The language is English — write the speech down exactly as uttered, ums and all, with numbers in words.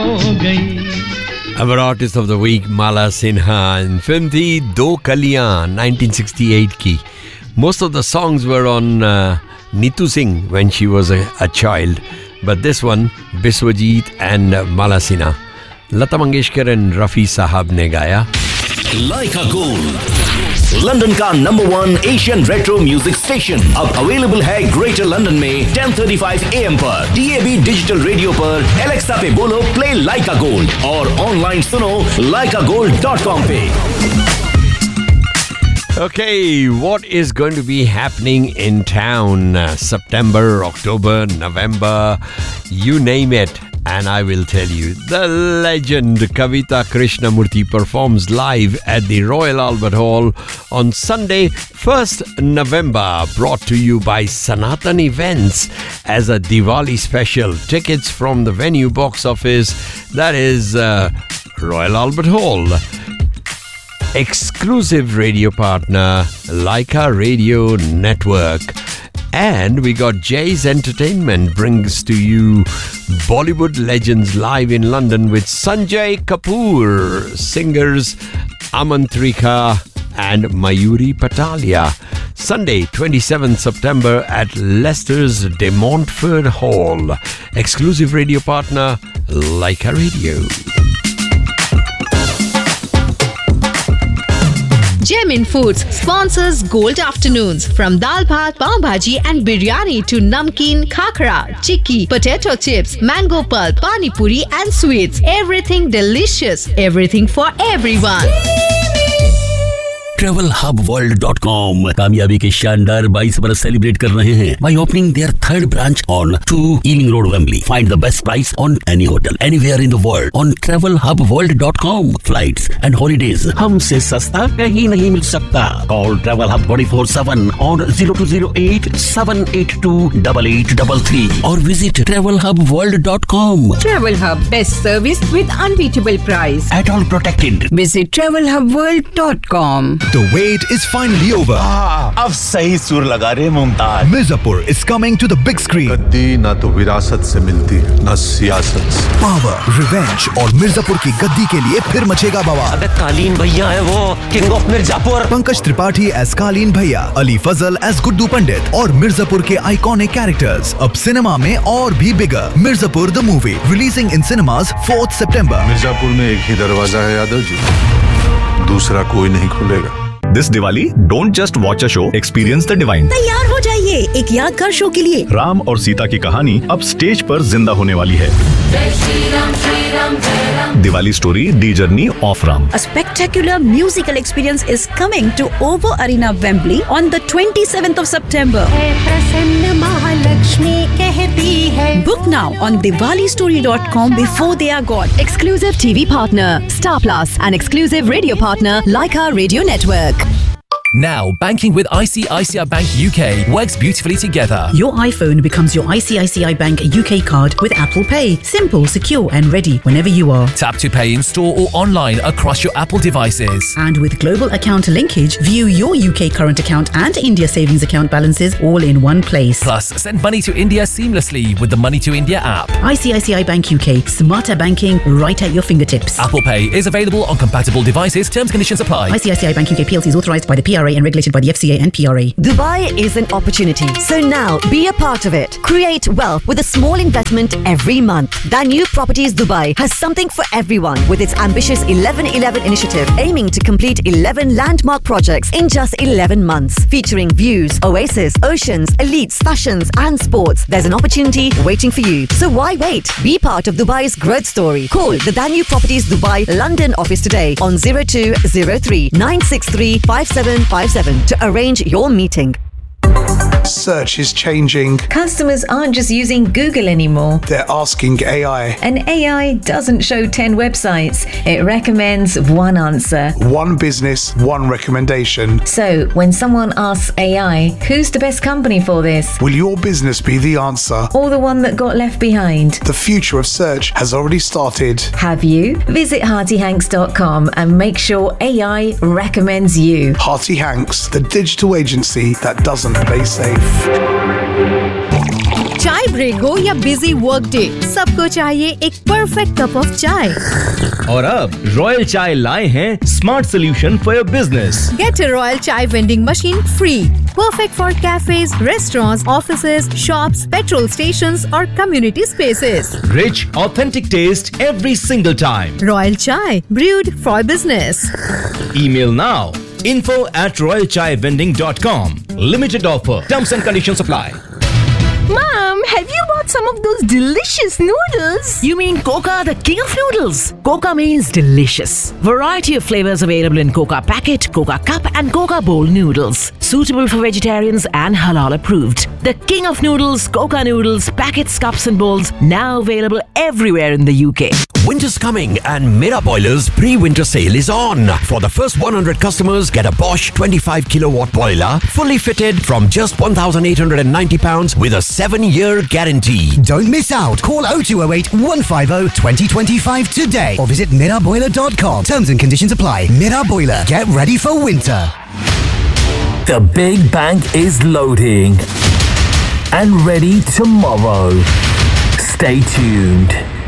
Our artist of the week, Mala Sinha, in film thi Do Kaliyan, nineteen sixty-eight ki. Most of the songs were on uh, Neetu Singh when she was a, a child, but this one, Biswajit and uh, Mala Sinha. Lata Mangeshkar and Rafi Sahab ne gaya. Laika Gold, London का number one Asian retro music station अब available है greater London में ten thirty-five A M पर D A B digital radio पर Alexa पे बोलो play लाइका gold और online सुनो लाइका गोल्ड डॉट कॉम पे. Okay, what is going to be happening in town? Uh, September, October, November, you name it. And I will tell you, the legend Kavita Krishnamurthy performs live at the Royal Albert Hall on Sunday, first November, brought to you by Sanatan Events as a Diwali special. Tickets from the venue box office, that is uh, Royal Albert Hall. Exclusive radio partner, Laika Radio Network. And we got Jay's Entertainment brings to you Bollywood Legends live in London with Sanjay Kapoor, singers Amantrika and Mayuri Patalia. Sunday, twenty-seventh September at Leicester's De Montfort Hall. Exclusive radio partner, Laika Radio. Gemin Foods sponsors Gold Afternoons. From dal bhat, pav bhaji and biryani to namkeen, khakra, chikki, potato chips, mango pulp, pani puri and sweets. Everything delicious. Everything for everyone. travel hub world dot com कामयाबी के शानदार बाईस बरस celebrate कर रहे हैं by opening their third branch on two Ealing Road, Wembley. Find the best price on any hotel anywhere in the world on travel hub world dot com. Flights and holidays हमसे सस्ता कहीं नहीं मिल सकता. Call Travel Hub twenty-four seven on zero two zero eight seven eight two eight eight three three or visit travel hub world dot com. Travel Hub, best service with unbeatable price. At all protected. Visit travel hub world dot com. The wait is finally over. Ah, अब सही सुर लगा रहे Mumtaz. Mirzapur is coming to the big screen. गद्दी ना तो विरासत से मिलती ना सियासत से. Power, revenge और मिर्जापुर की गद्दी के लिए फिर मचेगा बवाल. अबे कालीन भैया है वो, king of Mirzapur. Pankaj Tripathi as कालीन भैया, अली फजल एज गुड्डू पंडित और मिर्जापुर के आइकॉनिक कैरेक्टर्स अब सिनेमा में और भी बिगर. Mirzapur the movie releasing in cinemas fourth September. Mirzapur में एक ही दरवाजा है यादव जी, दूसरा कोई नहीं खुलेगा. This Diwali, don't just watch a show, experience the divine. तैयार हो जाइए एक यादगार शो के लिए. राम और सीता की कहानी अब स्टेज पर जिंदा होने वाली है. Diwali story, The Journey of Ram. A spectacular musical experience is coming to Ovo Arena, Wembley on the twenty-seventh of September. Book now on diwali story dot com before they are gone. Exclusive T V partner, Star Plus, and exclusive radio partner, Laika Radio Network. Now, banking with I C I C I Bank U K works beautifully together. Your iPhone becomes your I C I C I Bank U K card with Apple Pay. Simple, secure and ready whenever you are. Tap to pay in store or online across your Apple devices. And with global account linkage, view your U K current account and India savings account balances all in one place. Plus, send money to India seamlessly with the Money to India app. I C I C I Bank U K. Smarter banking right at your fingertips. Apple Pay is available on compatible devices. Terms and conditions apply. I C I C I Bank U K P L C is authorised by the P R A and regulated by the F C A and P R A. Dubai is an opportunity, so now be a part of it. Create wealth with a small investment every month. Danube Properties Dubai has something for everyone with its ambitious eleven eleven initiative, aiming to complete eleven landmark projects in just eleven months, featuring views, oasis, oceans, elites, fashions and sports. There's an opportunity waiting for you. So why wait? Be part of Dubai's growth story. Call the Danube Properties Dubai London office today on zero two zero three nine six three five seven five seven to arrange your meeting. Search is changing. Customers aren't just using Google anymore. They're asking A I. And A I doesn't show ten websites. It recommends one answer. One business, one recommendation. So, when someone asks A I, who's the best company for this? Will your business be the answer? Or the one that got left behind? The future of search has already started. Have you? Visit Hearty Hanks dot com and make sure A I recommends you. Hearty Hanks, the digital agency that doesn't play safe. चाय break हो या busy work day, सबको चाहिए एक perfect cup of चाय। और अब royal चाय लाए हैं smart solution for your business. Get a Royal Chai vending machine free. Perfect for cafes, restaurants, offices, shops, petrol stations or community spaces. Rich, authentic taste every single time. Royal Chai, brewed for business. Email now. info at royal chai vending dot com. Limited offer. Terms and conditions apply. Mom, have you bought some of those delicious noodles? You mean Coca, the king of noodles? Coca means delicious. Variety of flavors available in Coca packet, Coca cup and Coca bowl noodles. Suitable for vegetarians and halal approved. The king of noodles, Coca noodles, packets, cups and bowls, now available everywhere in the U K. Winter's coming and Mera Boiler's pre-winter sale is on. For the first one hundred customers, get a Bosch twenty-five kilowatt boiler, fully fitted from just one thousand eight hundred ninety pounds with a seven year guarantee. Don't miss out. Call oh two oh eight, one five oh, two oh two five today or visit mira boiler dot com. Terms and conditions apply. Mira Boiler. Get ready for winter. The Big Bank is loading and ready tomorrow. Stay tuned.